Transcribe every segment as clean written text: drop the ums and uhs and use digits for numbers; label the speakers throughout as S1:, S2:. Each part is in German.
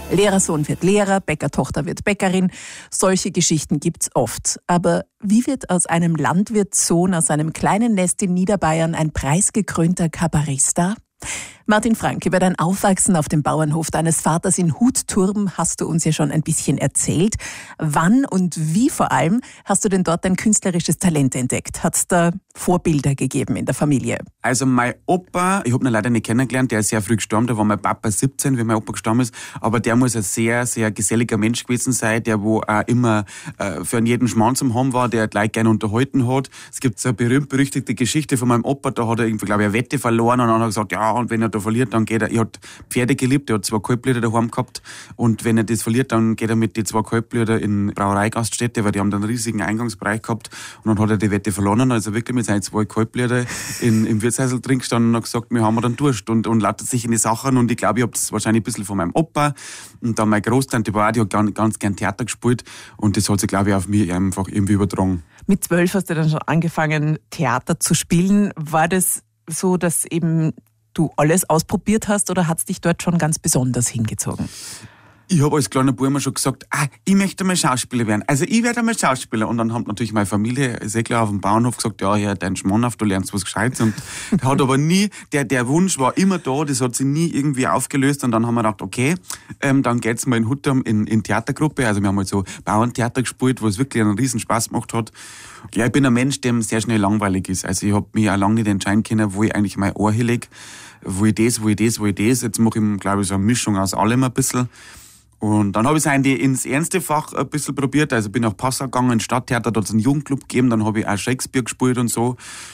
S1: Lehrersohn wird Lehrer, Bäckertochter wird Bäckerin. Solche Geschichten gibt's oft. Aber wie wird aus einem Landwirtssohn, aus einem kleinen Nest in Niederbayern ein preisgekrönter Kabarettstar? Martin Frank, über dein Aufwachsen auf dem Bauernhof deines Vaters in Hutturm hast du uns ja schon ein bisschen erzählt. Wann und wie vor allem hast du denn dort dein künstlerisches Talent entdeckt? Hat es da Vorbilder gegeben in der Familie?
S2: Also mein Opa, ich habe ihn leider nicht kennengelernt, der ist sehr früh gestorben, da war mein Papa 17, wie mein Opa gestorben ist, aber der muss ein sehr, sehr geselliger Mensch gewesen sein, der wo auch immer für jeden Schmarrn zum haben war, der gleich gerne unterhalten hat. Es gibt so eine berühmt-berüchtigte Geschichte von meinem Opa, da hat er irgendwie, glaube ich, eine Wette verloren und dann hat er gesagt, ja, und wenn er da verliert, dann geht er, ich hat Pferde geliebt, er hat 2 Kalbblüter daheim gehabt und wenn er das verliert, dann geht er mit den 2 Kalbblüter in Brauereigaststätte, weil die haben dann einen riesigen Eingangsbereich gehabt und dann hat er die Wette verloren, also wirklich mit seinen 2 Kalbblüter im Wirtshäusl drin gestanden und hat gesagt, wir haben dann Durst und lautet sich in die Sachen und ich glaube, ich habe das wahrscheinlich ein bisschen von meinem Opa und dann meine Großtante war auch, die hat ganz gern Theater gespielt und das hat sich, glaube ich, auf mich einfach irgendwie übertragen.
S1: Mit 12 hast du dann schon angefangen, Theater zu spielen. War das so, dass eben du alles ausprobiert hast oder hat es dich dort schon ganz besonders hingezogen?
S2: Ich habe als kleiner Bub immer schon gesagt, ich möchte mal Schauspieler werden. Also ich werde einmal Schauspieler. Und dann hat natürlich meine Familie, ist eh klar, auf dem Bauernhof gesagt, ja, Herr, dein Schmarrn auf, du lernst was Gescheites. Und hat aber nie, der Wunsch war immer da, das hat sich nie irgendwie aufgelöst. Und dann haben wir gedacht, okay, dann geht's mal in Hutturm in Theatergruppe. Also wir haben halt so Bauerntheater gespielt, wo es wirklich einen riesen Spaß gemacht hat. Ja, ich bin ein Mensch, dem sehr schnell langweilig ist. Also ich habe mich auch lange nicht entscheiden können, wo ich eigentlich mein Ohr hinlege. Wo ich das. Jetzt mache ich, glaube ich, so eine Mischung aus allem ein bisschen. Und dann habe ich es eigentlich ins ernste Fach ein bisschen probiert. Also bin nach Passau gegangen, ins Stadttheater, da hat es einen Jugendclub gegeben, dann habe ich auch Shakespeare gespielt und so.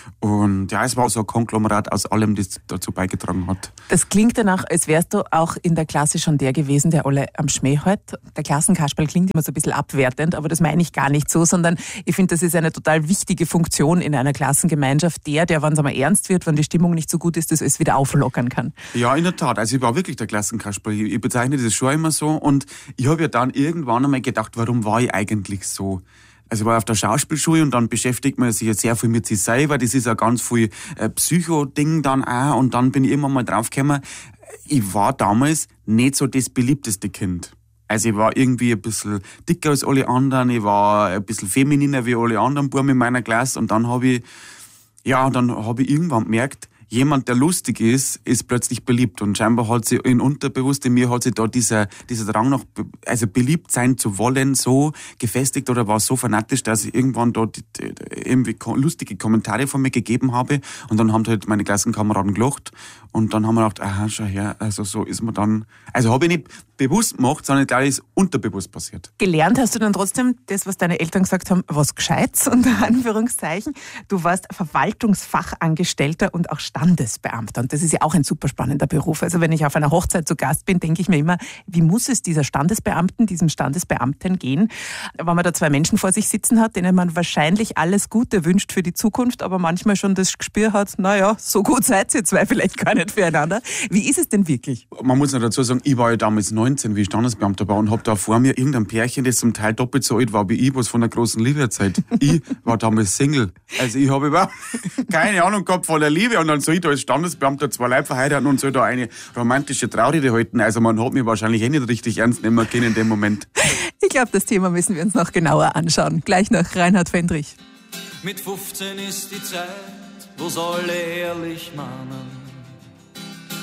S2: Und ja, es war so ein Konglomerat aus allem, das dazu beigetragen hat.
S1: Das klingt danach, als wärst du auch in der Klasse schon der gewesen, der alle am Schmäh hat. Der Klassenkasperl klingt immer so ein bisschen abwertend, aber das meine ich gar nicht so, sondern ich finde, das ist eine total wichtige Funktion in einer Klassengemeinschaft, der, wenn es einmal ernst wird, wenn die Stimmung nicht so gut ist, dass es wieder auflockern kann.
S2: Ja, in der Tat. Also ich war wirklich der Klassenkasperl. Ich bezeichne das schon immer so. Und ich habe ja dann irgendwann einmal gedacht, warum war ich eigentlich so? Also ich war auf der Schauspielschule und dann beschäftigt man sich ja sehr viel mit sich selber. Das ist ja ganz viel Psycho-Ding dann auch. Und dann bin ich irgendwann mal draufgekommen, ich war damals nicht so das beliebteste Kind. Also ich war irgendwie ein bisschen dicker als alle anderen, ich war ein bisschen femininer wie alle anderen Buben in meiner Klasse. Und dann habe ich irgendwann gemerkt, jemand, der lustig ist plötzlich beliebt. Und scheinbar hat sich in Unterbewusst in mir hat sich da dieser Drang nach, also beliebt sein zu wollen, so gefestigt oder war so fanatisch, dass ich irgendwann da irgendwie lustige Kommentare von mir gegeben habe. Und dann haben halt meine Klassenkameraden gelacht. Und dann haben wir gedacht, aha, schau her, also so ist man dann, also habe ich nicht bewusst gemacht, sondern klar ist unterbewusst passiert.
S1: Gelernt hast du dann trotzdem das, was deine Eltern gesagt haben, was Gescheites, unter Anführungszeichen. Du warst Verwaltungsfachangestellter und auch Standesbeamter. Und das ist ja auch ein super spannender Beruf. Also wenn ich auf einer Hochzeit zu Gast bin, denke ich mir immer, wie muss es dieser Standesbeamten, diesem Standesbeamten gehen, wenn man da 2 Menschen vor sich sitzen hat, denen man wahrscheinlich alles Gute wünscht für die Zukunft, aber manchmal schon das Gespür hat, naja, so gut seid ihr 2 vielleicht gar nicht füreinander. Wie ist es denn wirklich?
S2: Man muss noch dazu sagen, ich war ja damals 19, wie ich Standesbeamter war und habe da vor mir irgendein Pärchen, das zum Teil doppelt so alt war wie ich, was von der großen Liebe erzählt. Ich war damals Single. Also ich habe überhaupt keine Ahnung gehabt von der Liebe und dann soll ich da als Standesbeamter 2 Leute verheiraten und soll da eine romantische Traurede halten. Also man hat mich wahrscheinlich nicht richtig ernst nehmen können in dem Moment.
S1: Ich glaube, das Thema müssen wir uns noch genauer anschauen. Gleich nach Reinhard Fendrich.
S3: Mit 15 ist die Zeit, wo's alle ehrlich meinen.